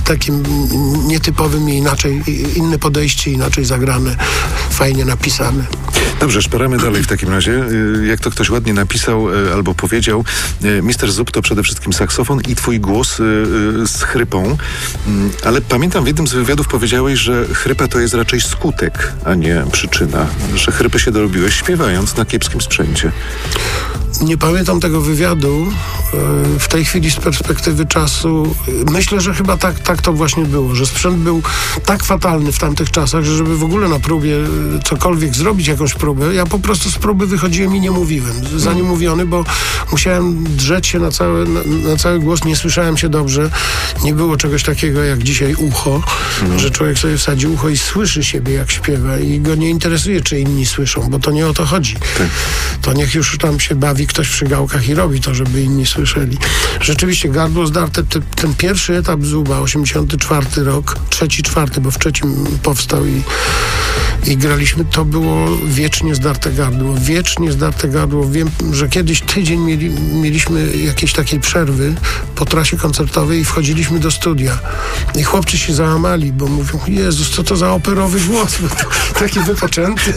takim nietypowym i inne podejście, inaczej zagrane, fajnie napisane. Dobrze, szperamy dalej w takim razie. Jak to ktoś ładnie napisał albo powiedział, Mr. Zub to przede wszystkim saksofon i twój głos z chrypą. Ale pamiętam, w jednym z wywiadów powiedziałeś, że chrypa to jest raczej skutek, a nie przyczyna. Że chrypy się dorobiłeś śpiewając na kiepskim sprzęcie. Nie pamiętam tego wywiadu. W tej chwili z perspektywy czasu myślę, że chyba tak to właśnie było, że sprzęt był tak fatalny w tamtych czasach, że żeby w ogóle na próbie cokolwiek zrobić, jakąś próbę, ja po prostu z próby wychodziłem i nie mówiłem. Zaniemówiony, bo musiałem drzeć się na cały głos, nie słyszałem się dobrze. Nie było czegoś takiego jak dzisiaj ucho, że człowiek sobie wsadzi ucho i słyszy siebie jak śpiewa i go nie interesuje, czy inni słyszą, bo to nie o to chodzi. Tak. To niech już tam się bawi ktoś przy gałkach i robi to, żeby inni słyszeli. Rzeczywiście gardło zdarte, ten pierwszy etap Zuba, 84 rok, czwarty, bo w trzecim powstał i graliśmy, to było wiecznie zdarte gardło. Wiecznie zdarte gardło. Wiem, że kiedyś tydzień mieliśmy jakiejś takiej przerwy po trasie koncertowej i wchodziliśmy do studia. I chłopcy się załamali, bo mówią, Jezus, co to za operowy głos? Taki wypoczęty.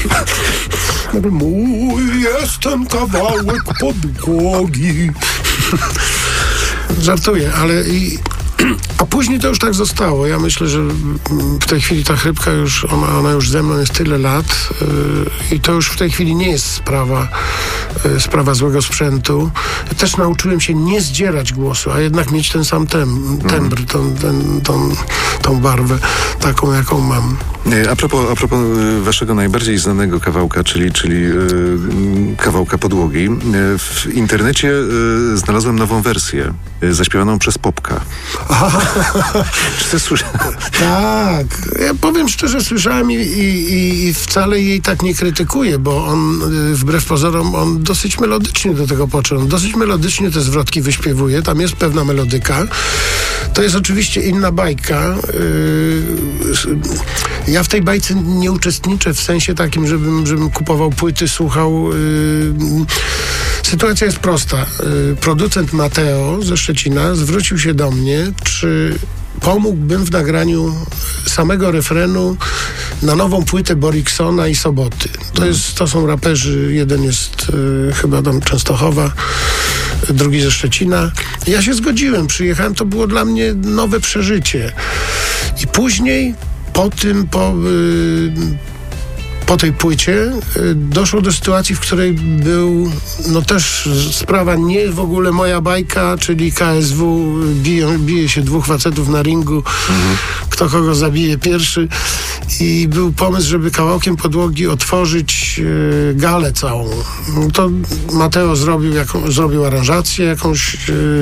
Mój jestem kawałek podłogi. Żartuję, ale a później to już tak zostało. Ja myślę, że w tej chwili ta chrypka już, ona już ze mną jest tyle lat i to już w tej chwili nie jest sprawa złego sprzętu. Też nauczyłem się nie zdzierać głosu, a jednak mieć ten sam tembr, tą barwę, taką jaką mam. A propos waszego najbardziej znanego kawałka, czyli kawałka Podłogi, w internecie znalazłem nową wersję zaśpiewaną przez Popka. Czy to słyszałem? Tak. Ja powiem szczerze, słyszałem i wcale jej tak nie krytykuję, bo on wbrew pozorom, on dosyć melodycznie do tego począł. Dosyć melodycznie te zwrotki wyśpiewuje. Tam jest pewna melodyka. To jest oczywiście inna bajka. Ja w tej bajce nie uczestniczę w sensie takim, żebym kupował płyty, słuchał. Sytuacja jest prosta. Producent Mateo ze Szczecina zwrócił się do mnie, czy pomógłbym w nagraniu samego refrenu na nową płytę Boriksona i Soboty. To są raperzy, jeden jest chyba tam Częstochowa, drugi ze Szczecina. Ja się zgodziłem, przyjechałem, to było dla mnie nowe przeżycie. I później po tej płycie doszło do sytuacji, w której był też sprawa nie w ogóle moja bajka, czyli KSW, bije się dwóch facetów na ringu, kto kogo zabije pierwszy i był pomysł, żeby kawałkiem Podłogi otworzyć galę całą. To Mateo zrobił aranżację jakąś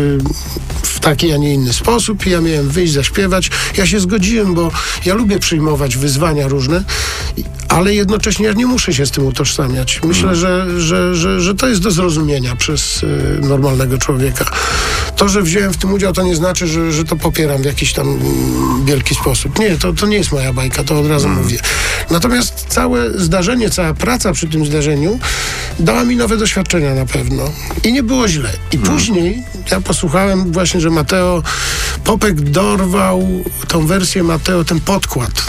w taki, a nie inny sposób i ja miałem wyjść, zaśpiewać. Ja się zgodziłem, bo ja lubię przyjmować wyzwania różne, ale jednocześnie ja nie muszę się z tym utożsamiać. Myślę, że to jest do zrozumienia przez normalnego człowieka. To, że wziąłem w tym udział, to nie znaczy, że to popieram w jakiś tam wielki sposób. Nie, to nie jest moja bajka, to od razu mówię. Natomiast całe zdarzenie, cała praca przy tym zdarzeniu dała mi nowe doświadczenia na pewno. I nie było źle. I później ja posłuchałem właśnie, że Popek dorwał tą wersję Mateo, ten podkład.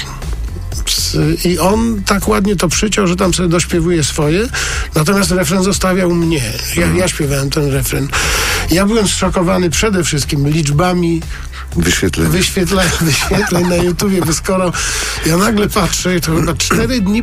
I on tak ładnie to przyciął, że tam sobie dośpiewuje swoje, natomiast refren zostawiał mnie. Ja śpiewałem ten refren. Ja byłem zszokowany przede wszystkim liczbami wyświetleń na YouTubie, bo skoro ja nagle patrzę, to chyba 4 dni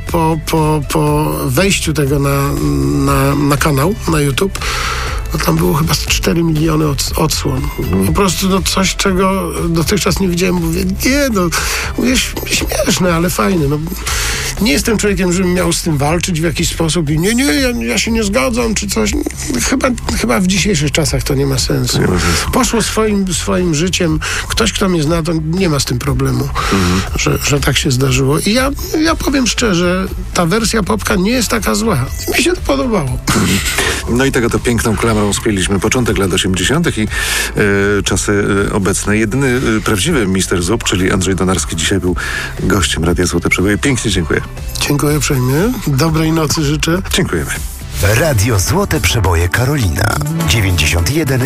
po wejściu tego na kanał, na YouTube, tam było chyba 4 miliony odsłon. Po prostu coś, czego dotychczas nie widziałem. Mówię, mówię, śmieszne, ale fajne. Nie jestem człowiekiem, żebym miał z tym walczyć w jakiś sposób i ja się nie zgadzam, czy coś. Chyba w dzisiejszych czasach to nie ma sensu. Poszło swoim życiem. Ktoś, kto mnie zna, to nie ma z tym problemu, że tak się zdarzyło. I ja powiem szczerze, ta wersja Popka nie jest taka zła. Mi się to podobało. No i tego to piękną klamrą spięliśmy początek lat 80. i czasy obecne. Jedyny prawdziwy Mr. Zub, czyli Andrzej Donarski, dzisiaj był gościem Radia Złote Przeboje. Pięknie dziękuję. Dziękuję uprzejmie. Dobrej nocy życzę. Dziękujemy. Radio Złote Przeboje Karolina 91,2